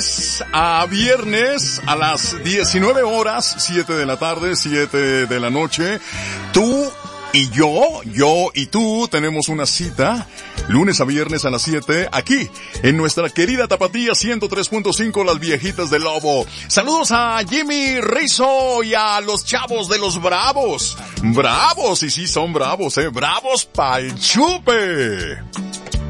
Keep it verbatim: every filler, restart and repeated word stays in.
lunes a viernes a las diecinueve horas, siete de la tarde, siete de la noche. Tú y yo, yo y tú tenemos una cita lunes a viernes a las siete aquí en nuestra querida Tapatía ciento tres punto cinco, Las Viejitas del Lobo. Saludos a Jimmy Rizzo y a los chavos de los Bravos. Bravos, y sí son bravos, eh, bravos pa'l chupe.